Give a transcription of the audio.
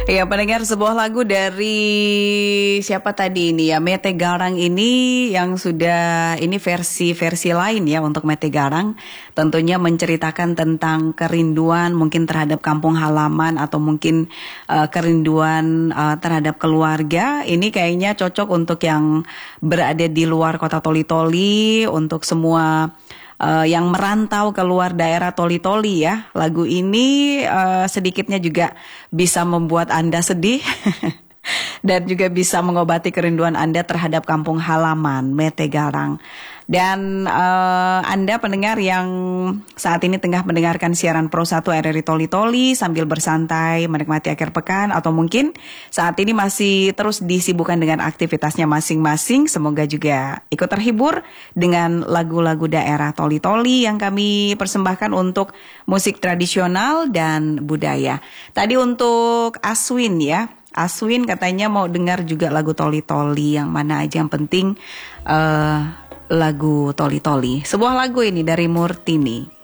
Ya, pendengar, sebuah lagu dari siapa tadi ini ya, Mete Garang ini yang sudah ini versi lain ya untuk Mete Garang. Tentunya menceritakan tentang kerinduan mungkin terhadap kampung halaman atau mungkin kerinduan terhadap keluarga. Ini kayaknya cocok untuk yang berada di luar kota Toli-Toli, untuk semua yang merantau keluar daerah Toli-Toli ya. Lagu ini sedikitnya juga bisa membuat Anda sedih dan juga bisa mengobati kerinduan Anda terhadap kampung halaman, Mete Garang. Dan Anda pendengar yang saat ini tengah mendengarkan siaran Pro 1 RRI Toli-Toli sambil bersantai menikmati akhir pekan, atau mungkin saat ini masih terus disibukkan dengan aktivitasnya masing-masing, semoga juga ikut terhibur dengan lagu-lagu daerah Toli-Toli yang kami persembahkan untuk musik tradisional dan budaya. Tadi untuk Aswin ya, Aswin katanya mau dengar juga lagu Toli-Toli, yang mana aja, yang penting lagu Toli-Toli. Sebuah lagu ini dari Murtini.